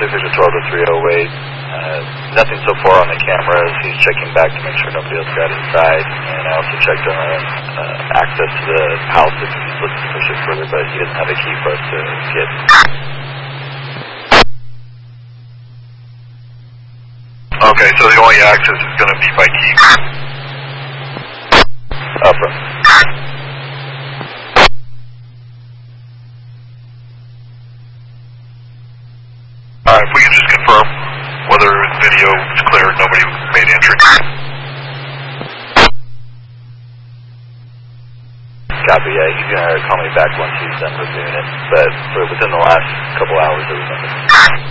there's a 12 to 308. Nothing so far on the cameras. He's checking back to make sure nobody else got inside. And I also checked on access to the house if he's looking to push it further, but he doesn't have a key for us to get. Okay, so the only access is going to be by key. Upper. Alright, if we can just confirm whether video is clear, nobody made entry. Copy, yeah, he's going to call me back once he's done reviewing it, but within the last couple hours it was nothing.